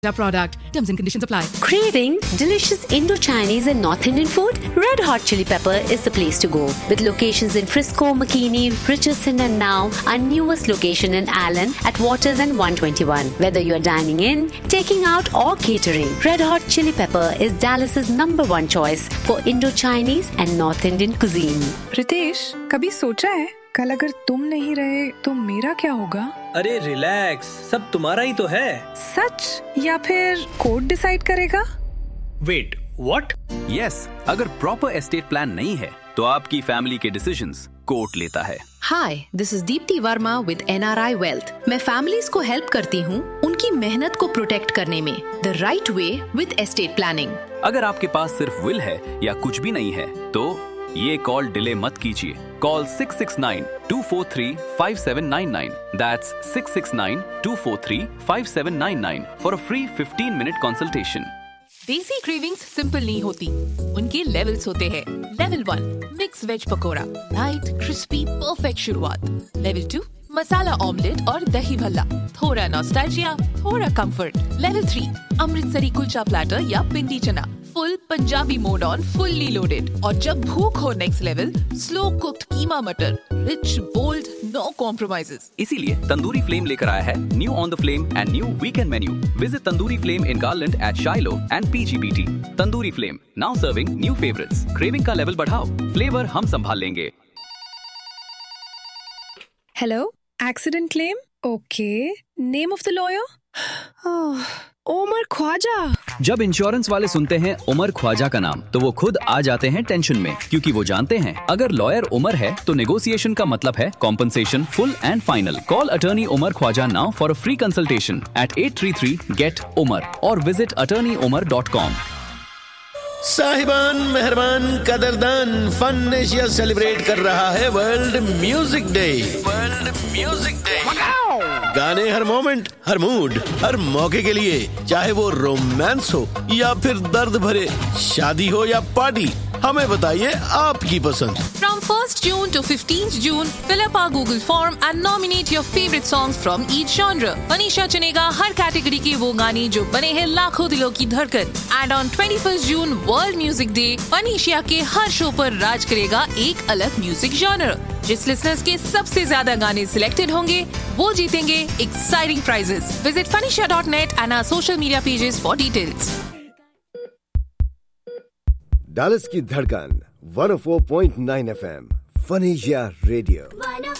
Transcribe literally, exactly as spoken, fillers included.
product. Terms and conditions apply. Craving delicious Indo-Chinese and North Indian food? Red Hot Chili Pepper is the place to go. With locations in Frisco, McKinney, Richardson and now our newest location in Allen at Waters and one twenty-one. Whether you're dining in, taking out or catering, Red Hot Chili Pepper is Dallas's number one choice for Indo-Chinese and North Indian cuisine. Ritesh, कभी सोचा है कल अगर तुम नहीं रहे तो मेरा क्या होगा? अरे रिलैक्स, सब तुम्हारा ही तो है। सच या फिर कोर्ट डिसाइड करेगा? Wait, what? यस, अगर प्रॉपर एस्टेट प्लान नहीं है तो आपकी फैमिली के डिसीजंस कोर्ट लेता है। हाय, this is Deepti Verma with N R I wealth. मैं फैमिलीज को हेल्प करती हूँ उनकी मेहनत को प्रोटेक्ट करने में the right way with estate planning. अगर आपके पास सिर्फ विल है या कुछ भी नहीं है तो ये कॉल डिले मत कीजिए। Call six six nine to four three five seven nine nine. That's six six nine to four three five seven nine nine for a free fifteen minute consultation. देसी क्रेविंग्स सिंपल नहीं होती, उनके levels होते हैं। Level one, mix veg pakora, light crispy perfect शुरुआत। Level two, मसाला omelette और दही भल्ला, थोड़ा नॉस्टैल्जिया, थोड़ा comfort. Level three, Amritsari kulcha platter या पिंडी चना, full Punjabi mode on, fully loaded. और जब भूख हो नेक्स्ट लेवल, स्लो कुक्ड कीमा मटर, रिच बोल्ड, नो कॉम्प्रोमाइजेस। इसीलिए तंदूरी फ्लेम लेकर आया है new on the flame and new weekend menu. Visit tandoori flame in garland eight शाइलो and P G B T. Tandoori flame, now serving new favourites. Craving का level बढ़ाओ, flavour हम संभाल लेंगे। Hello, accident claim? Okay, name of the lawyer? Umar Khwaja. जब insurance वाले सुनते हैं उमर ख्वाजा का नाम तो वो खुद आ जाते हैं टेंशन में, क्योंकि वो जानते हैं अगर लॉयर उमर है तो नेगोशिएशन का मतलब है compensation full and final. Call attorney Umar Khwaja now for a free consultation eight eight three three get Umar और visit attorney Umar dot com. साहिबान, मेहरबान, कदरदान, फन एशिया सेलिब्रेट कर रहा है world music day. World music day. गाने हर मोमेंट, हर मूड, हर मौके के लिए, चाहे वो रोमांस हो या फिर दर्द भरे शादी हो या पार्टी, हमें बताइए आपकी पसंद। From first June to fifteenth June, fill up our Google form and nominate your favorite songs from each genre. फनीशा चुनेगा हर कैटेगरी के वो गाने जो बने हैं लाखों दिलों की धड़कन। And on twenty-first June, World Music Day, फनीशा के हर शो पर राज करेगा एक अलग म्यूजिक जॉनर। जिस लिसनर्स के सबसे ज्यादा गाने सिलेक्टेड होंगे वो जीतेंगे exciting prices. Visit फनीशा dot net and our social media pages for details. Dallas की धड़कन one O four point nine F M, fun Asia radio.